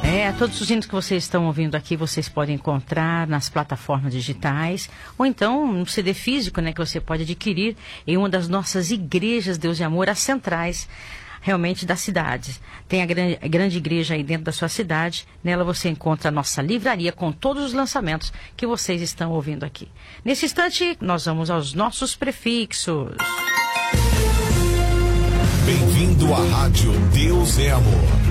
Todos os hinos que vocês estão ouvindo aqui, vocês podem encontrar nas plataformas digitais, ou então no CD físico, né, que você pode adquirir em uma das nossas igrejas Deus e Amor, as centrais, realmente, da cidade. Tem a grande igreja aí dentro da sua cidade, nela você encontra a nossa livraria com todos os lançamentos que vocês estão ouvindo aqui. Nesse instante, nós vamos aos nossos prefixos. Bem-vindo à Rádio Deus é Amor.